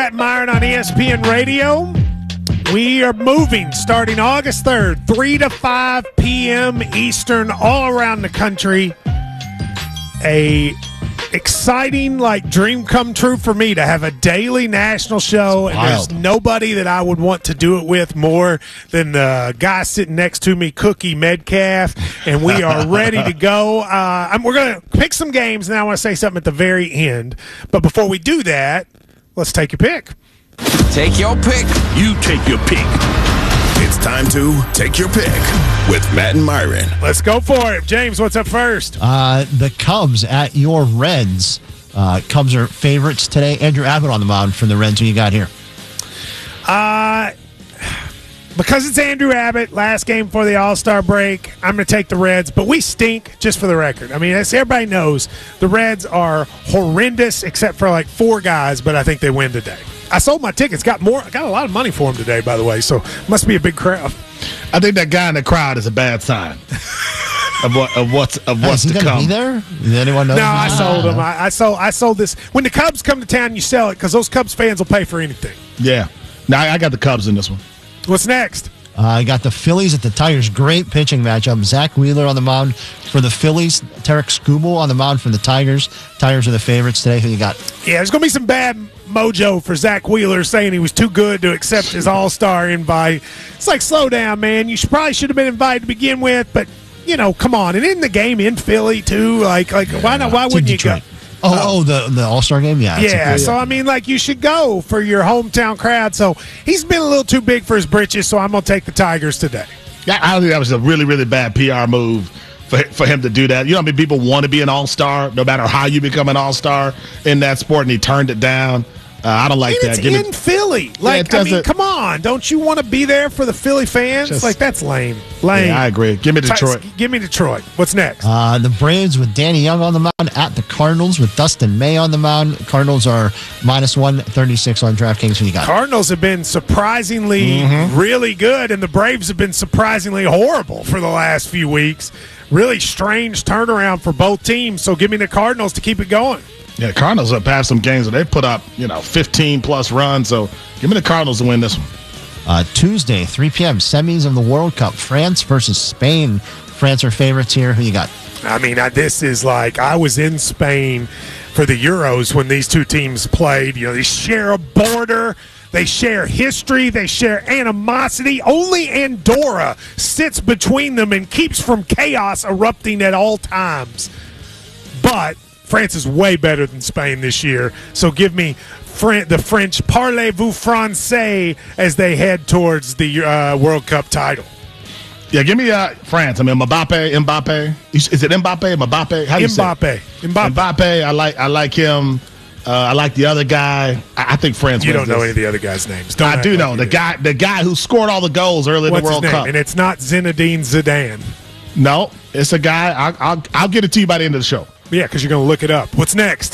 Matt Myron on ESPN Radio. We are moving starting August 3rd, 3 to 5 p.m. Eastern, all around the country. A exciting, dream come true for me to have a daily national show, and there's nobody that I would want to do it with more than the guy sitting next to me, Cookie Metcalf, and we are ready to go. We're going to pick some games, and I want to say something at the very end. But before we do that, let's take your pick. Take your pick. You take your pick. It's time to take your pick with Matt and Myron. Let's go for it. James, what's up first? The Cubs at your Reds. Cubs are favorites today. Andrew Abbott on the mound for the Reds. Who you got here? Because it's Andrew Abbott, last game before the All-Star break, I'm going to take the Reds, but we stink, just for the record. I mean, as everybody knows, the Reds are horrendous except for 4 guys, but I think they win today. I sold my tickets, got a lot of money for them today, by the way, so must be a big crowd. I think that guy in the crowd is a bad sign of what's to come. Be there? Does anyone know? No, I sold them. I sold this. When the Cubs come to town, you sell it because those Cubs fans will pay for anything. Yeah. No, I got the Cubs in this one. What's next? I got the Phillies at the Tigers. Great pitching matchup. Zach Wheeler on the mound for the Phillies. Tarek Skubal on the mound for the Tigers. Tigers are the favorites today. Who you got? Yeah, there's going to be some bad mojo for Zach Wheeler saying he was too good to accept his All-Star invite. It's slow down, man. You probably should have been invited to begin with, but, come on. And in the game in Philly, too, why not? Why wouldn't you go? The All-Star game? Yeah. Yeah, so, you should go for your hometown crowd. So he's been a little too big for his britches, so I'm going to take the Tigers today. Yeah, I think that was a really, really bad PR move for him to do that. People want to be an all-star no matter how you become an all-star in that sport, and he turned it down. I don't like that. It's in Philly. Come on. Don't you want to be there for the Philly fans? That's lame. Lame. Yeah, I agree. Give me Detroit. Give me Detroit. What's next? The Braves with Danny Young on the mound at the Cardinals with Dustin May on the mound. Cardinals are -136 on DraftKings. Who you got? Cardinals have been surprisingly really good, and the Braves have been surprisingly horrible for the last few weeks. Really strange turnaround for both teams, so give me the Cardinals to keep it going. Yeah, the Cardinals have passed some games where they put up, 15-plus runs. So give me the Cardinals to win this one. Tuesday, 3 p.m., semis of the World Cup. France versus Spain. France are favorites here. Who you got? This is I was in Spain for the Euros when these two teams played. They share a border. They share history. They share animosity. Only Andorra sits between them and keeps from chaos erupting at all times. But France is way better than Spain this year, so give me the French parlez-vous français as they head towards the World Cup title. Yeah, give me France. Mbappe. Is it Mbappe? Mbappe? How do you say it? Mbappe. I like him. I like the other guy. I think France. You don't know any of the other guys' names. I do know the guy who scored all the goals early in the World Cup. And it's not Zinedine Zidane. No, it's a guy. I'll get it to you by the end of the show. Yeah, because you're going to look it up. What's next?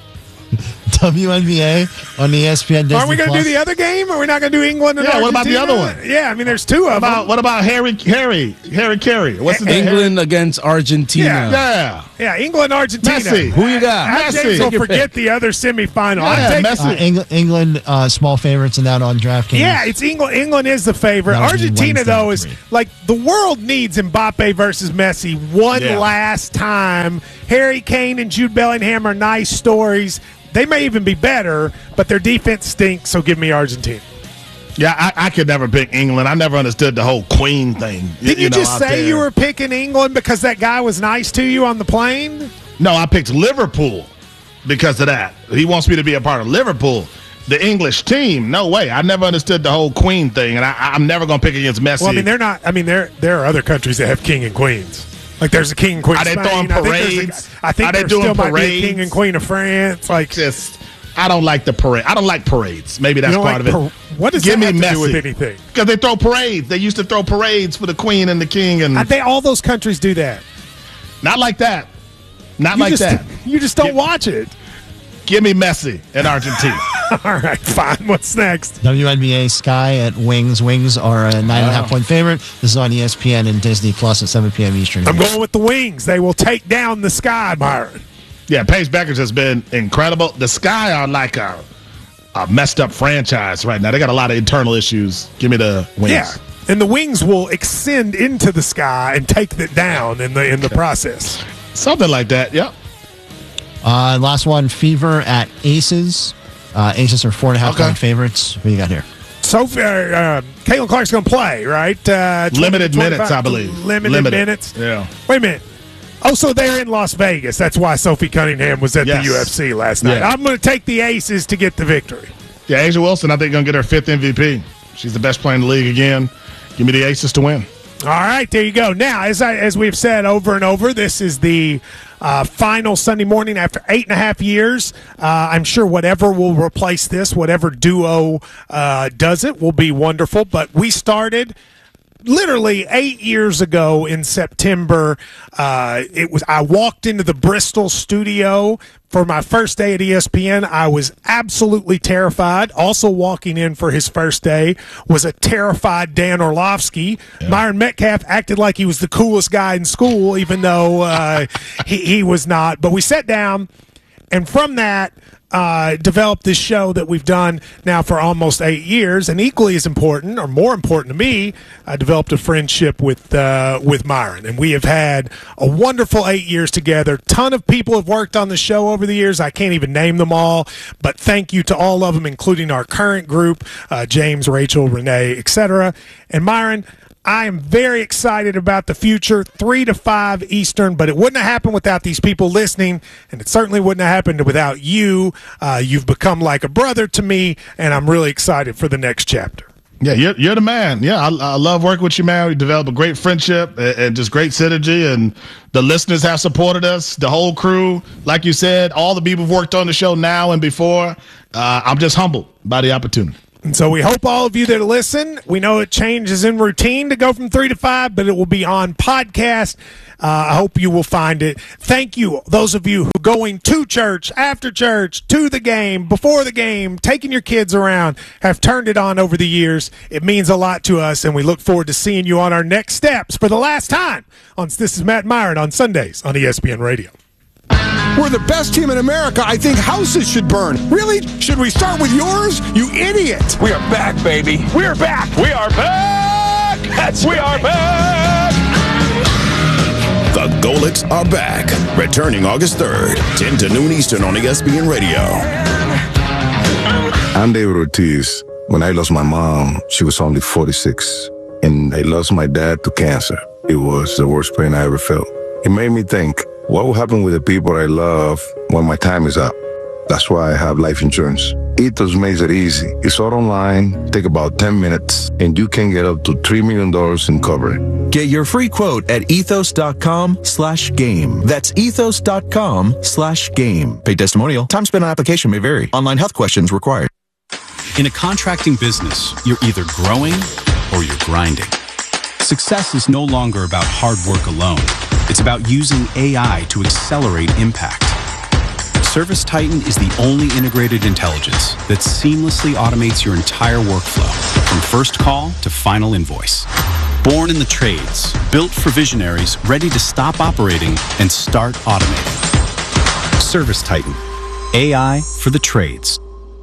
WNBA on the ESPN Disney. Are we going to do the other game, or are we not going to do England and Argentina? What about the other one? Yeah, there's two of them. What about Harry Carey? What's his name? England against Argentina. Yeah, England, Argentina. Messi. Who you got? James will forget the other semifinal. Yeah, Messi. England, small favorites in that on DraftKings. Yeah, it's England. England is the favorite. Argentina, though, is the world needs Mbappe versus Messi one last time. Harry Kane and Jude Bellingham are nice stories. They may even be better, but their defense stinks, so give me Argentina. Yeah, I could never pick England. I never understood the whole Queen thing. Did you just say you were picking England because that guy was nice to you on the plane? No, I picked Liverpool because of that. He wants me to be a part of Liverpool. The English team, no way. I never understood the whole Queen thing, and I'm never going to pick against Messi. Well, they're not. There are other countries that have king and queens. There's a king and queen. Are they throwing parades? I think there still might be a king and queen of France. I don't like the parade. I don't like parades. Maybe that's part of it. What does that have to do with anything? Because they throw parades. They used to throw parades for the queen and the king, and all those countries do that. Not like that. You just don't watch it. Give me Messi in Argentina. All right, fine. What's next? WNBA Sky at Wings. Wings are a 9.5-point favorite. This is on ESPN and Disney Plus at 7 p.m. Eastern. I'm going with the Wings. They will take down the Sky, Myron. Yeah, Paige Beckers has been incredible. The Sky are like a messed up franchise right now. They got a lot of internal issues. Give me the Wings. Yeah, and the Wings will extend into the sky and take it down in the process. Something like that, yep. Last one, Fever at Aces. Aces are 4.5-point favorites. What do you got here? So Caitlin Clark's going to play, right? Limited minutes, I believe. Limited minutes? Yeah. Wait a minute. Oh, so they're in Las Vegas. That's why Sophie Cunningham was at the UFC last night. Yeah. I'm going to take the Aces to get the victory. Yeah, Asia Wilson, I think, going to get her 5th MVP. She's the best player in the league again. Give me the Aces to win. All right, there you go. Now, as we've said over and over, this is the final Sunday morning after 8.5 years. I'm sure whatever will replace this, whatever duo does it, will be wonderful. But we started literally 8 years ago in September. I walked into the Bristol studio for my first day at ESPN. I was absolutely terrified. Also walking in for his first day was a terrified Dan Orlovsky. Yeah. Myron Metcalf acted like he was the coolest guy in school, even though he was not. But we sat down, and from that, developed this show that we've done now for almost 8 years, and equally as important, or more important to me, I developed a friendship with Myron, and we have had a wonderful 8 years together. Ton of people have worked on the show over the years. I can't even name them all, but thank you to all of them, including our current group, James, Rachel, Renee, etc. And Myron, I am very excited about the future, 3 to 5 Eastern, but it wouldn't have happened without these people listening, and it certainly wouldn't have happened without you. You've become like a brother to me, and I'm really excited for the next chapter. Yeah, you're the man. Yeah, I love working with you, man. We developed a great friendship and just great synergy, and the listeners have supported us, the whole crew. Like you said, all the people who've worked on the show now and before. I'm just humbled by the opportunity. And so we hope all of you that listen, we know it changes in routine to go from 3 to 5, but it will be on podcast. I hope you will find it. Thank you, those of you who are going to church, after church, to the game, before the game, taking your kids around, have turned it on over the years. It means a lot to us, and we look forward to seeing you on our next steps for the last time. This is Matt Myron on Sundays on ESPN Radio. We're the best team in America. I think houses should burn. Really? Should we start with yours? You idiot. We are back, baby. We are back. We are back. We are back. The Golics are back. Returning August 3rd, 10 to noon Eastern on ESPN Radio. I'm David Ortiz. When I lost my mom, she was only 46. And I lost my dad to cancer. It was the worst pain I ever felt. It made me think, what will happen with the people I love when my time is up? That's why I have life insurance. Ethos makes it easy. It's all online, take about 10 minutes, and you can get up to $3 million in coverage. Get your free quote at ethos.com/game. That's ethos.com/game. Paid testimonial. Time spent on application may vary. Online health questions required. In a contracting business, you're either growing or you're grinding. Success is no longer about hard work alone. It's about using AI to accelerate impact. ServiceTitan is the only integrated intelligence that seamlessly automates your entire workflow, from first call to final invoice. Born in the trades, built for visionaries ready to stop operating and start automating. ServiceTitan, AI for the trades.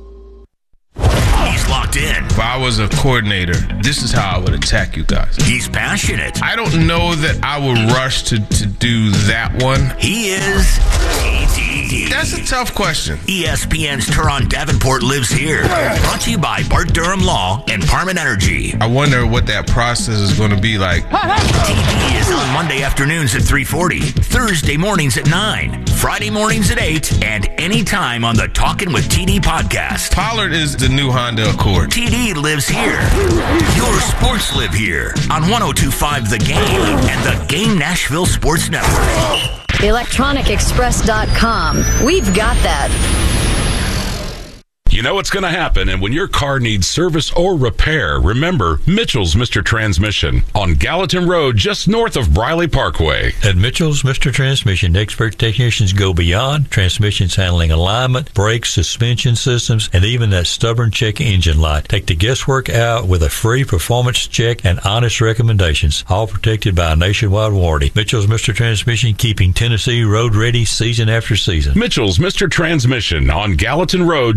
Locked in. If I was a coordinator, this is how I would attack you guys. He's passionate. I don't know that I would rush to do that one. He is TD. That's a tough question. ESPN's Teron Davenport lives here. Brought to you by Bart Durham Law and Parman Energy. I wonder what that process is going to be like. TD is on Monday afternoons at 3:40, Thursday mornings at 9, Friday mornings at 8, and anytime on the Talkin' with TD podcast. Pollard is the new Honda Accord. TD lives here. Your sports live here on 102.5 The Game and the Game Nashville Sports Network. ElectronicExpress.com. We've got that. You know what's going to happen, and when your car needs service or repair, remember Mitchell's Mr. Transmission on Gallatin Road, just north of Briley Parkway. At Mitchell's Mr. Transmission, expert technicians go beyond transmissions handling alignment, brakes, suspension systems, and even that stubborn check engine light. Take the guesswork out with a free performance check and honest recommendations, all protected by a nationwide warranty. Mitchell's Mr. Transmission, keeping Tennessee road ready season after season. Mitchell's Mr. Transmission on Gallatin Road, just north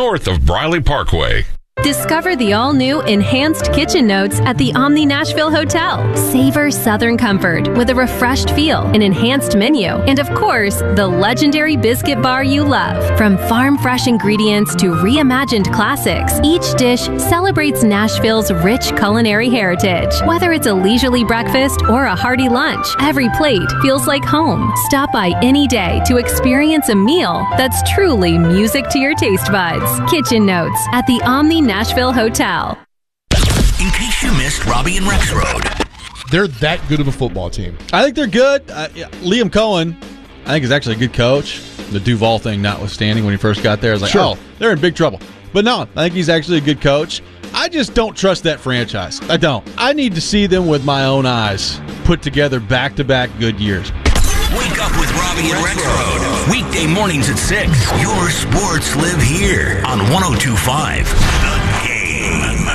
north of Briley Parkway. Discover the all-new Enhanced Kitchen Notes at the Omni Nashville Hotel. Savor Southern comfort with a refreshed feel, an enhanced menu, and of course, the legendary biscuit bar you love. From farm-fresh ingredients to reimagined classics, each dish celebrates Nashville's rich culinary heritage. Whether it's a leisurely breakfast or a hearty lunch, every plate feels like home. Stop by any day to experience a meal that's truly music to your taste buds. Kitchen Notes at the Omni Nashville Hotel. In case you missed Robbie and Rex Road. They're that good of a football team. I think they're good. Liam Cohen, I think, is actually a good coach. The Duval thing notwithstanding, when he first got there, I was like, oh, they're in big trouble. But no, I think he's actually a good coach. I just don't trust that franchise. I don't. I need to see them with my own eyes put together back-to-back good years. Wake up with Robbie and Rex Road. Weekday mornings at 6. Your sports live here on 102.5 The Game.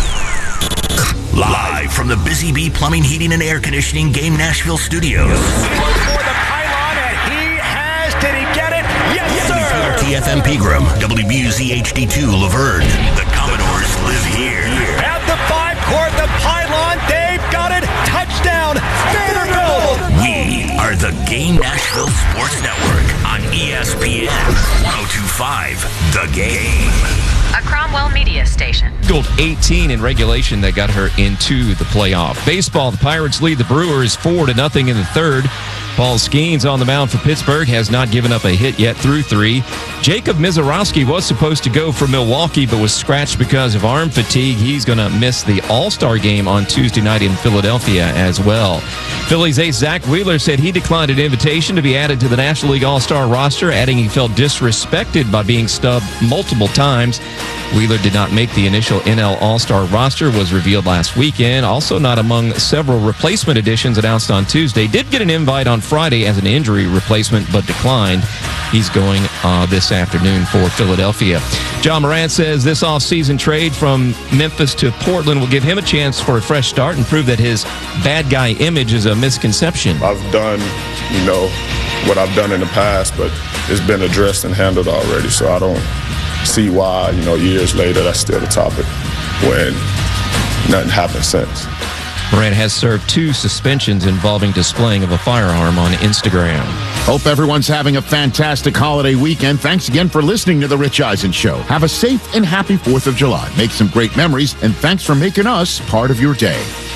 Live from the Busy Bee Plumbing, Heating, and Air Conditioning Game Nashville Studios. For the pylon, and he has. Did he get it? Yes, sir. TFM Pegram, WBUZ HD2 Laverne. The Commodores live here. At the 5-court, the pylon. They've got it. Touchdown. Vanderbilt. We are the Game Nashville Sports Network on ESPN 102.5 The Game. A Cromwell media station. Gold 18 in regulation that got her into the playoff. Baseball, the Pirates lead the Brewers 4-0 in the third. Paul Skeens on the mound for Pittsburgh has not given up a hit yet through 3. Jacob Mizorowski was supposed to go for Milwaukee but was scratched because of arm fatigue. He's going to miss the All-Star game on Tuesday night in Philadelphia as well. Phillies ace Zach Wheeler said he declined an invitation to be added to the National League All-Star roster, adding he felt disrespected by being stubbed multiple times. Wheeler did not make the initial NL All-Star roster, was revealed last weekend. Also not among several replacement additions announced on Tuesday. Did get an invite on Friday as an injury replacement, but declined. He's going this afternoon for Philadelphia. John Morant says this offseason trade from Memphis to Portland will give him a chance for a fresh start and prove that his bad guy image is a misconception. I've done, what I've done in the past, but it's been addressed and handled already, so I don't see why, years later, that's still the topic when nothing happened since. Morant has served 2 suspensions involving displaying of a firearm on Instagram. Hope everyone's having a fantastic holiday weekend. Thanks again for listening to The Rich Eisen Show. Have a safe and happy 4th of July. Make some great memories, and thanks for making us part of your day.